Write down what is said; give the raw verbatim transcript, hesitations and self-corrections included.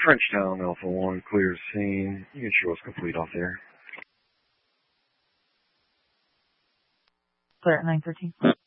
Frenchtown, Alpha one, clear scene. You can show us complete off there. Clear at nine thirteen.